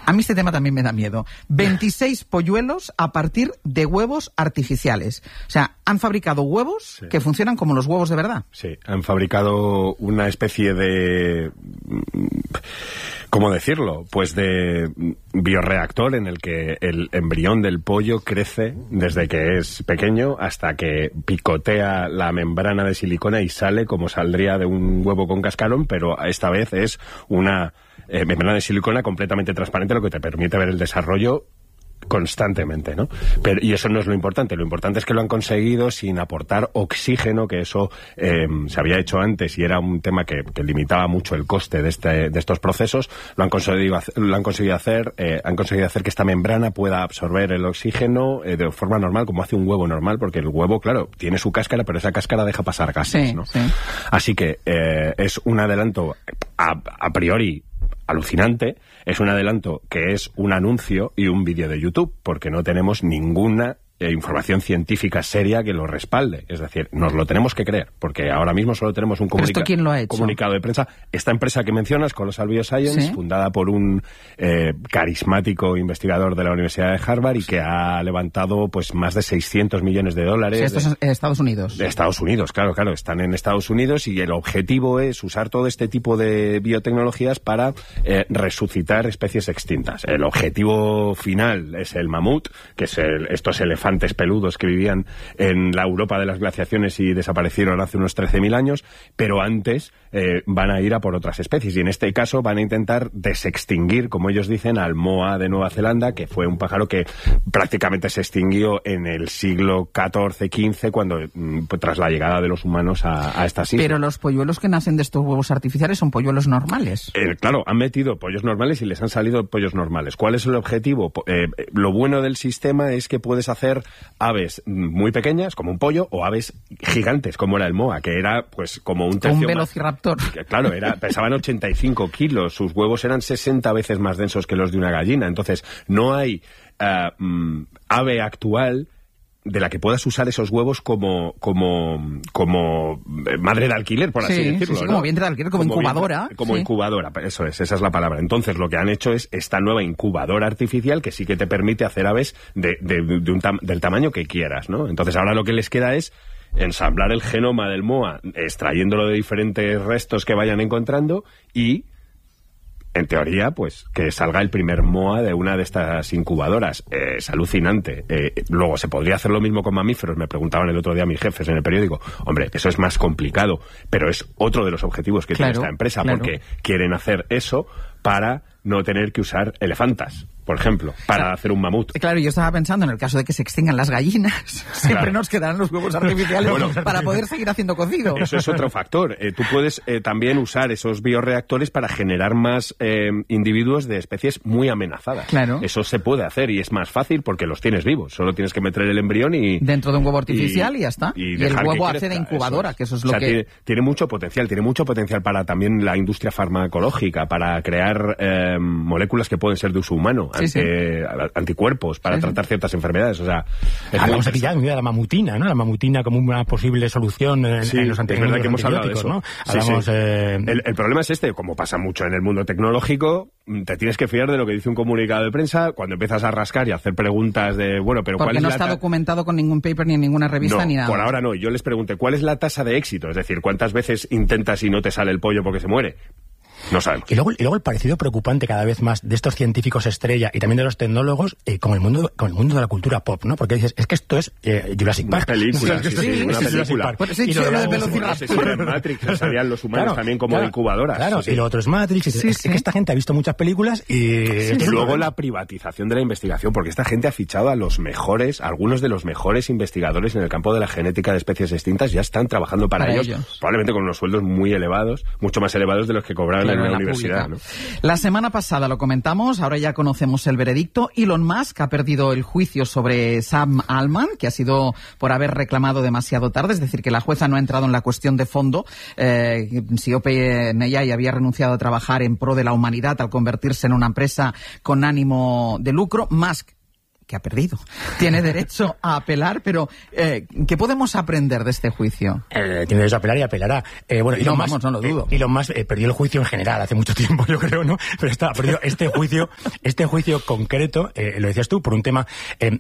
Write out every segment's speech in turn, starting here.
A mí este tema también me da miedo. 26 polluelos a partir de huevos artificiales. O sea, han fabricado huevos que funcionan como los huevos de verdad. Sí, han fabricado una especie de... ¿Cómo decirlo? Pues de bioreactor en el que el embrión del pollo crece desde que es pequeño hasta que picotea la membrana de silicona y sale como saldría de un huevo con cascarón, pero esta vez es una membrana de silicona completamente transparente, lo que te permite ver el desarrollo constantemente, ¿no? Y eso no es lo importante es que lo han conseguido sin aportar oxígeno, que eso se había hecho antes y era un tema que limitaba mucho el coste de estos procesos. Han conseguido hacer que esta membrana pueda absorber el oxígeno de forma normal, como hace un huevo normal, porque el huevo, claro, tiene su cáscara, pero esa cáscara deja pasar gases, ¿no? Sí. Así que es un adelanto a priori alucinante, es un adelanto que es un anuncio y un vídeo de YouTube, porque no tenemos ninguna información científica seria que lo respalde. Es decir, nos lo tenemos que creer, porque ahora mismo solo tenemos un comunicado de prensa. Esta empresa que mencionas, Colossal Bioscience, ¿sí?, fundada por un carismático investigador de la Universidad de Harvard y que ha levantado pues más de 600 millones de dólares. Sí, esto es en Estados Unidos. De Estados Unidos, claro, están en Estados Unidos y el objetivo es usar todo este tipo de biotecnologías para resucitar especies extintas. El objetivo final es el mamut, que es estos elefantes peludos que vivían en la Europa de las glaciaciones y desaparecieron hace unos 13.000 años, pero antes van a ir a por otras especies y en este caso van a intentar desextinguir, como ellos dicen, al moa de Nueva Zelanda, que fue un pájaro que prácticamente se extinguió en el siglo XIV-XV cuando tras la llegada de los humanos a estas islas. Pero los polluelos que nacen de estos huevos artificiales son polluelos normales. Claro, han metido pollos normales y les han salido pollos normales. ¿Cuál es el objetivo? Lo bueno del sistema es que puedes hacer aves muy pequeñas, como un pollo, o aves gigantes, como era el moa, que era pues como un tercio. Un velociraptor. Claro, pesaban 85 kilos, sus huevos eran 60 veces más densos que los de una gallina. Entonces, no hay ave actual de la que puedas usar esos huevos como madre de alquiler, por así decirlo. Sí, ¿no? Como vientre de alquiler, como incubadora. Incubadora, eso es, esa es la palabra. Entonces, lo que han hecho es esta nueva incubadora artificial que sí que te permite hacer aves del tamaño que quieras, ¿no? Entonces, ahora lo que les queda es ensamblar el genoma del moa, extrayéndolo de diferentes restos que vayan encontrando y, en teoría, pues que salga el primer moa de una de estas incubadoras. Es alucinante. Luego, ¿se podría hacer lo mismo con mamíferos? Me preguntaban el otro día mis jefes en el periódico. Hombre, eso es más complicado, pero es otro de los objetivos que tiene esta empresa, porque quieren hacer eso para no tener que usar elefantas, por ejemplo, para hacer un mamut. Claro, yo estaba pensando en el caso de que se extingan las gallinas, siempre nos quedarán los huevos artificiales para poder seguir haciendo cocido. Eso es otro factor. Tú puedes también usar esos bioreactores para generar más individuos de especies muy amenazadas. Claro. Eso se puede hacer y es más fácil porque los tienes vivos. Solo tienes que meter el embrión y... dentro de un huevo artificial y ya está. Y el huevo hace de incubadora, que eso es lo que... Tiene mucho potencial para también la industria farmacológica, para crear moléculas que pueden ser de uso humano. Anticuerpos para tratar ciertas enfermedades. O sea, hablamos aquí ya de la mamutina, ¿no? La mamutina como una posible solución en los antibióticos. Es verdad que hemos hablado de eso, ¿no? Hablamos, El problema es como pasa mucho en el mundo tecnológico, te tienes que fiar de lo que dice un comunicado de prensa cuando empiezas a rascar y a hacer preguntas de, pero porque no está documentado con ningún paper ni en ninguna revista ni nada. Por ahora no. Yo les pregunté, ¿cuál es la tasa de éxito? Es decir, ¿cuántas veces intentas y no te sale el pollo porque se muere? No sabemos. Y luego el parecido preocupante cada vez más de estos científicos estrella y también de los tecnólogos con el mundo de la cultura pop, ¿no? Porque dices, es que esto es Jurassic Park. Una película, una película. Y lo de Velociraptor. En Matrix salían los humanos también como incubadoras. Claro, y lo otro es Matrix. Es que esta gente ha visto muchas películas y luego la privatización de la investigación, porque esta gente ha fichado a algunos de los mejores investigadores en el campo de la genética de especies extintas, ya están trabajando para ellos, probablemente con unos sueldos muy elevados, mucho más elevados de los que cobraban en la universidad, ¿no? La semana pasada lo comentamos, ahora ya conocemos el veredicto. Elon Musk ha perdido el juicio sobre Sam Altman, que ha sido por haber reclamado demasiado tarde, es decir, que la jueza no ha entrado en la cuestión de fondo. Si OpenAI había renunciado a trabajar en pro de la humanidad al convertirse en una empresa con ánimo de lucro, Musk que ha perdido. Tiene derecho a apelar, pero ¿qué podemos aprender de este juicio? Tiene derecho a apelar y apelará. Bueno, no, vamos, no lo dudo. Elon Musk perdió el juicio en general hace mucho tiempo, yo creo, ¿no? Pero perdió este juicio concreto, lo decías tú, por un tema...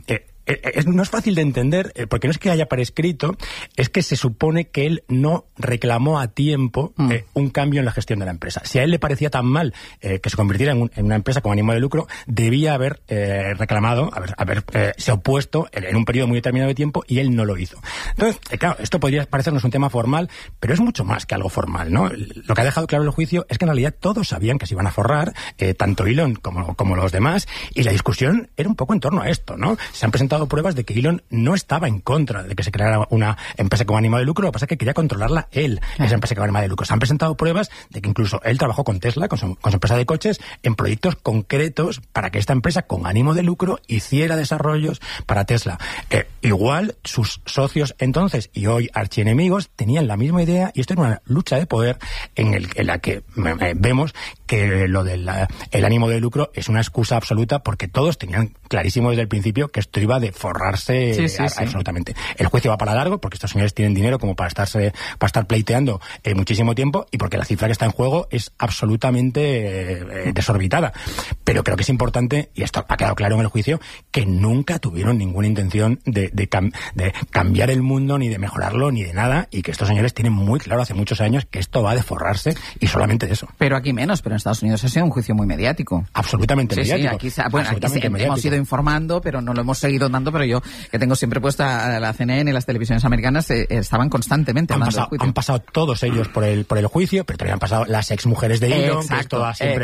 no es fácil de entender, porque no es que haya por escrito, es que se supone que él no reclamó a tiempo un cambio en la gestión de la empresa. Si a él le parecía tan mal que se convirtiera en una empresa con ánimo de lucro, debía haber reclamado, se opuesto en un periodo muy determinado de tiempo, y él no lo hizo. Entonces, claro, esto podría parecernos un tema formal, pero es mucho más que algo formal, ¿no? Lo que ha dejado claro el juicio es que en realidad todos sabían que se iban a forrar, tanto Elon como los demás, y la discusión era un poco en torno a esto, ¿no? Se han presentado pruebas de que Elon no estaba en contra de que se creara una empresa con ánimo de lucro, lo que pasa es que quería controlarla él, esa empresa con ánimo de lucro. Se han presentado pruebas de que incluso él trabajó con Tesla, con su empresa de coches, en proyectos concretos para que esta empresa con ánimo de lucro hiciera desarrollos para Tesla. Igual sus socios entonces y hoy archienemigos tenían la misma idea, y esto era una lucha de poder en la que vemos que lo del el ánimo de lucro es una excusa absoluta, porque todos tenían clarísimo desde el principio que esto iba de forrarse absolutamente. El juicio va para largo, porque estos señores tienen dinero como para estar pleiteando muchísimo tiempo, y porque la cifra que está en juego es absolutamente desorbitada. Pero creo que es importante, y esto ha quedado claro en el juicio, que nunca tuvieron ninguna intención de cambiar el mundo, ni de mejorarlo, ni de nada, y que estos señores tienen muy claro hace muchos años que esto va de forrarse, y solamente de eso. Pero aquí menos, pero en Estados Unidos ha sido un juicio muy mediático. Absolutamente mediático. Sí, aquí hemos ido informando, pero no lo hemos seguido dando, pero yo, que tengo siempre puesta la CNN y las televisiones americanas, estaban constantemente hablando del juicio. Han pasado todos ellos por el juicio, pero también han pasado las exmujeres de Elon, que esto da siempre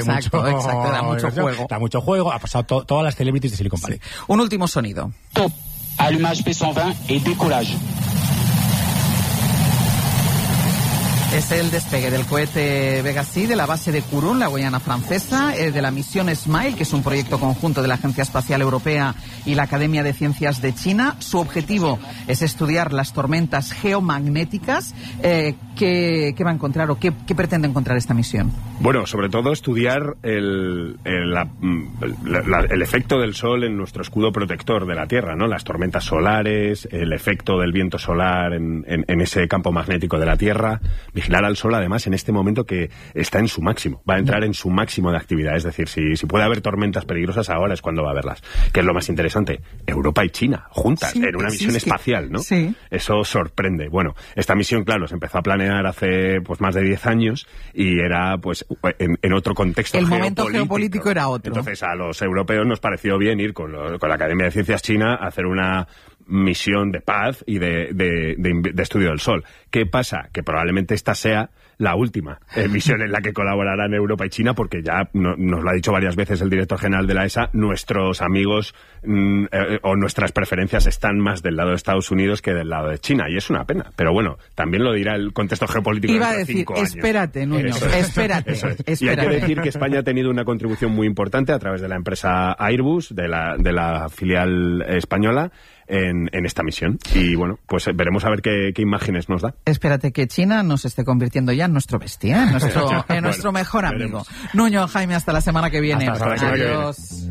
da mucho juego. Ha pasado todas las celebrities de Silicon Valley. Sí. Un último sonido. Top, allumage P120 y décollage. Es el despegue del cohete Vega C de la base de Kourou, la Guayana francesa, de la misión SMILE, que es un proyecto conjunto de la Agencia Espacial Europea y la Academia de Ciencias de China. Su objetivo es estudiar las tormentas geomagnéticas. ¿Qué va a encontrar o qué pretende encontrar esta misión? Bueno, sobre todo estudiar el efecto del Sol en nuestro escudo protector de la Tierra, ¿no? Las tormentas solares, el efecto del viento solar en ese campo magnético de la Tierra. Vigilar al Sol, además, en este momento que está en su máximo. Va a entrar en su máximo de actividad. Es decir, si puede haber tormentas peligrosas, ahora es cuando va a haberlas. Que es lo más interesante. Europa y China, juntas, en una misión espacial, ¿no? Sí. Eso sorprende. Bueno, esta misión, claro, se empezó a planear hace más de 10 años y era, en otro contexto geopolítico. El momento geopolítico era otro. Entonces, a los europeos nos pareció bien ir con la Academia de Ciencias China a hacer una misión de paz y de estudio del Sol. ¿Qué pasa? Que probablemente esta sea la última misión en la que colaborarán Europa y China, porque ya nos lo ha dicho varias veces el director general de la ESA, nuestros amigos o nuestras preferencias están más del lado de Estados Unidos que del lado de China, y es una pena. Pero bueno, también lo dirá el contexto geopolítico. Iba a decir, espérate, Nuño, espérate. Y hay que decir que España ha tenido una contribución muy importante a través de la empresa Airbus, de la filial española, en esta misión. Y bueno, pues veremos a ver qué imágenes nos da. Espérate que China nos esté convirtiendo ya en nuestro bestia, en nuestro mejor amigo. Nuño, Jaime, hasta la semana que viene. Hasta la semana que viene. Adiós.